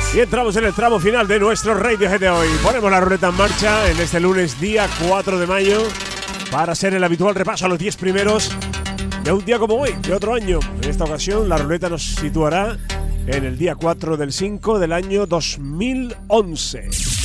Y entramos en el tramo final de nuestro Radiohead de hoy. Ponemos la ruleta en marcha en este lunes día 4 de mayo para hacer el habitual repaso a los 10 primeros de un día como hoy, de otro año. En esta ocasión la ruleta nos situará en el día 4 del 5 del año 2011.